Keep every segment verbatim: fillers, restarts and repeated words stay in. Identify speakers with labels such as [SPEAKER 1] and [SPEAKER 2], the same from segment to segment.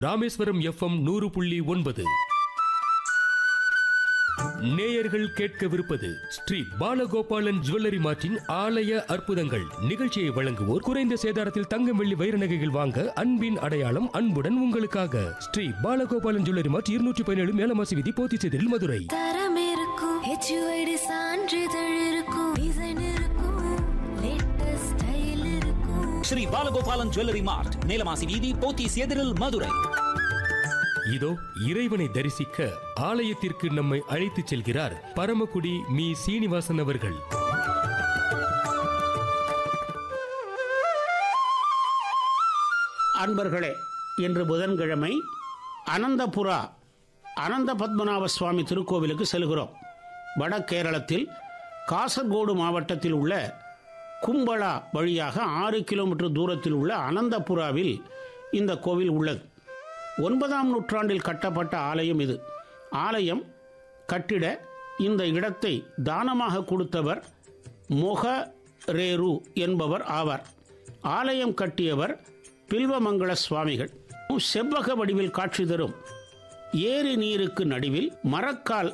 [SPEAKER 1] Rameswaram FM நூறு புள்ளி ஒன்பது. நேயர்கள் கேட்கவிருப்பது ஸ்ரீ பாலகோபாலன் ஜுவல்லரி மார்ட்டின் ஆலய அற்புதங்கள். நிகழ்ச்சியை வழங்குவோர் குறைந்த சேதாரத்தில் தங்கம் வெள்ளி வைர நகைகள் வாங்க அன்பின் அடையாளம் அன்புடன் உங்களுக்காக ஸ்ரீ பாலகோபாலன் ஜுவல்லரி மார்ட் இருநூற்றி பதினேழு மேலமாசி வீதி போத்திச்சேரியில் மதுரை.
[SPEAKER 2] தரம் இருக்கும், ஹெச்யூஐடி சான்றிதழ் இருக்கும், டிசைன் இருக்கும், லேட்டஸ்ட் ஸ்டைல் இருக்கும்.
[SPEAKER 3] ஸ்ரீ பாலகோபாலன் ஜுவல்லரி மார்ட் மேலமாசி வீதி போத்திச்சேரியில் மதுரை.
[SPEAKER 1] இதோ இறைவனை தரிசிக்க ஆலயத்திற்கு நம்மை அழைத்துச் செல்கிறார் பரமக்குடி மீ சீனிவாசன் அவர்கள்.
[SPEAKER 4] அன்பர்களே, இன்று புதன்கிழமை அனந்தபுரா அனந்த பத்மநாப சுவாமி திருக்கோவிலுக்கு செல்கிறோம். வட கேரளத்தில் காசர்கோடு மாவட்டத்தில் உள்ள கும்பளா வழியாக ஆறு கிலோமீட்டர் தூரத்தில் உள்ள அனந்தபுராவில் இந்த கோவில் உள்ளது. ஒன்பதாம் நூற்றாண்டில் கட்டப்பட்ட ஆலயம் இது. ஆலயம் கட்டிட இந்த இடத்தை தானமாக கொடுத்தவர் மொகரேரு என்பவர் ஆவார். ஆலயம் கட்டியவர் பில்வமங்கள சுவாமிகள். செவ்வக வடிவில் காட்சி தரும் ஏரி நீருக்கு நடுவில் மரக்கால்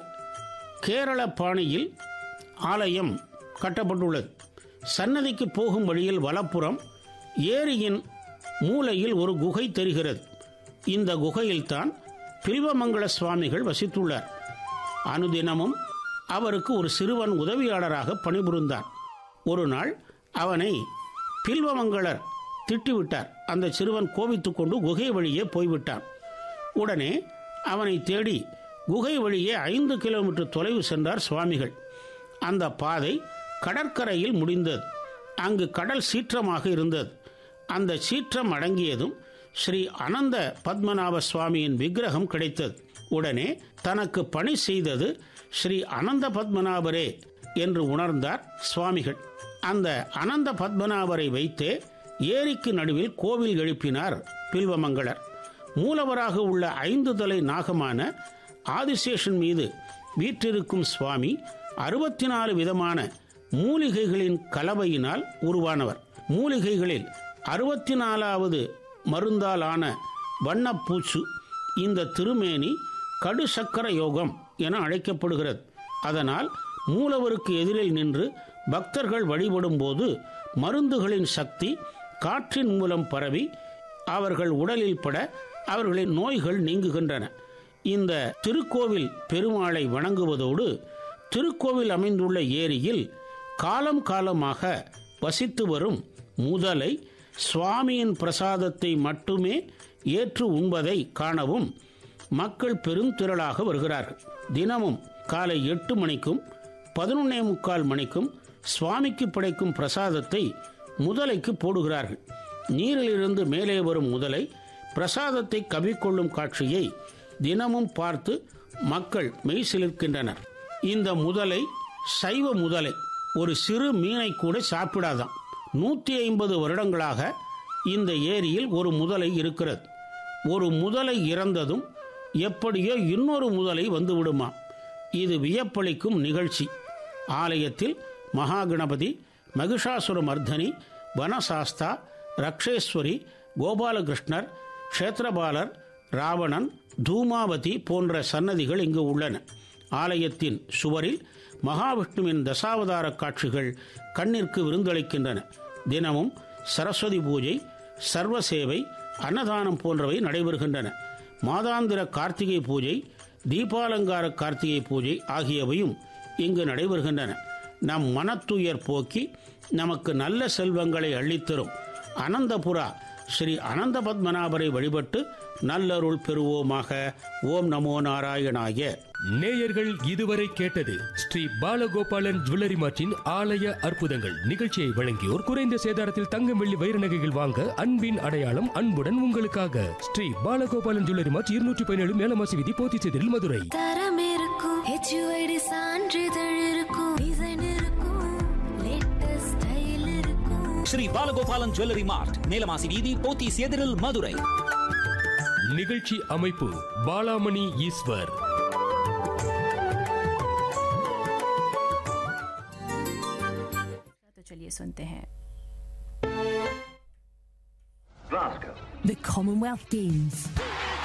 [SPEAKER 4] கேரள பாணியில் ஆலயம் கட்டப்பட்டுள்ளது. சன்னதிக்கு போகும் வழியில் வலப்புறம் ஏரியின் மூலையில் ஒரு குகை தெரிகிறது. இந்த குகையில்தான் பில்வமங்கள சுவாமிகள் வசித்துள்ளார். அனுதினமும் அவருக்கு ஒரு சிறுவன் உதவியாளராக பணிபுரிந்தார். ஒரு நாள் அவனை பில்வமங்களர் திட்டிவிட்டார். அந்த சிறுவன் கோபித்துக் கொண்டு குகை வழியே போய்விட்டான். உடனே அவனை தேடி குகை வழியே ஐந்து கிலோமீட்டர் தொலைவு சென்றார் சுவாமிகள். அந்த பாதை கடற்கரையில் முடிந்தது. அங்கு கடல் சீற்றமாக இருந்தது. அந்த சீற்றம் அடங்கியதும் ஸ்ரீ அனந்த பத்மநாப சுவாமியின் விக்கிரகம் கிடைத்தது. உடனே தனக்கு பணி செய்தது ஸ்ரீ அனந்த பத்மநாபரே என்று உணர்ந்தார் சுவாமிகள். அந்த அனந்த பத்மநாபரை வைத்தே ஏரிக்கு நடுவில் கோவில் எழுப்பினார் பில்வமங்களர். மூலவராக உள்ள ஐந்து தலை நாகமான ஆதிசேஷன் மீது வீற்றிருக்கும் சுவாமி அறுபத்தி நாலு விதமான மூலிகைகளின் கலவையினால் உருவானவர். மூலிகைகளில் அறுபத்தி நாலாவது மருந்தாலான வண்ணப்பூச்சு இந்த திருமேனி கடு சக்கர யோகம் என அழைக்கப்படுகிறது. அதனால் மூலவருக்கு எதிரில் நின்று பக்தர்கள் வழிபடும் போது மருந்துகளின் சக்தி காற்றின் மூலம் பரவி அவர்கள் உடலில் பட அவர்களின் நோய்கள் நீங்குகின்றன. இந்த திருக்கோவில் பெருமாளை வணங்குவதோடு திருக்கோவில் அமைந்துள்ள ஏரியில் காலம் காலமாக வசித்து வரும் முதலை சுவாமியின் பிரசாதத்தை மட்டுமே ஏற்று உண்பதை காணவும் மக்கள் பெரும் திரளாக வருகிறார்கள். தினமும் காலை எட்டு மணிக்கும் பதினொன்னே முக்கால் மணிக்கும் சுவாமிக்கு படைக்கும் பிரசாதத்தை முதலைக்கு போடுகிறார்கள். நீரிலிருந்து மேலே வரும் முதலை பிரசாதத்தை கவிக்கொள்ளும் காட்சியை தினமும் பார்த்து மக்கள் மெய் சிலிர்க்கின்றனர். இந்த முதலை சைவ முதலை, ஒரு சிறு மீனை கூட சாப்பிடாதான். நூற்றி ஐம்பது வருடங்களாக இந்த ஏரியில் ஒரு முதலை இருக்கிறது. ஒரு முதலை இறந்ததும் எப்படியோ இன்னொரு முதலை வந்து விடுமா. இது வியப்பளிக்கும் நிகழ்ச்சி. ஆலயத்தில் மகாகணபதி, மகிஷாசுர மர்தனி, வனசாஸ்தா, ரக்ஷேஸ்வரி, கோபாலகிருஷ்ணர், க்ஷேத்திரபாலர், ராவணன், தூமாவதி போன்ற சன்னதிகள் இங்கு உள்ளன. ஆலயத்தின் சுவரில் மகாவிஷ்ணுவின் தசாவதார காட்சிகள் கண்ணிற்கு விருந்தளிக்கின்றன. தினமும் சரஸ்வதி பூஜை, சர்வசேவை, அன்னதானம் போன்றவை நடைபெறுகின்றன. மாதாந்திர கார்த்திகை பூஜை, தீபாலங்கார கார்த்திகை பூஜை ஆகியவையும் இங்கு நடைபெறுகின்றன. நம் மனத்துயர் போக்கி நமக்கு நல்ல செல்வங்களை அள்ளித்தரும் அனந்தபுரா ஸ்ரீ அனந்த பத்மநாபரை வழிபட்டு நல்லருள் பெறுவோமாக. ஓம் நமோ நாராயணாய.
[SPEAKER 1] நேயர்கள் இதுவரை கேட்டது ஸ்ரீ பாலகோபாலன் ஜுவல்லரி மார்ட்டின் ஆலய அற்புதங்கள். நிகழ்ச்சியை வழங்கியோர் குறைந்த சேதாரத்தில் தங்கம் வெள்ளி வைர நகைகள் வாங்க அன்பின் அடையாளம் அன்புடன் உங்களுக்காக ஸ்ரீ பாலகோபாலன் ஜுவல்லரி மார்ட் இருநூற்றி பதினேழு மேலமாசி வீதி போத்திச்சேரியில் மதுரை.
[SPEAKER 2] தரம் இருக்கும், ஹெச்யூஐடி சான்றிதழ் இருக்கும், டிசைன் இருக்கும், லேட்டஸ்ட் ஸ்டைல் இருக்கும்.
[SPEAKER 3] ஸ்ரீ பாலகோபாலன் ஜுவல்லரி மார்ட் மேலமாசி வீதி போத்திச்சேரியில் மதுரை.
[SPEAKER 1] நிகழ்ச்சி அமைப்பு பாலாமணி ஈஸ்வர்.
[SPEAKER 5] तो चलिए सुनते हैं।
[SPEAKER 6] Glasgow.
[SPEAKER 7] The Commonwealth Games.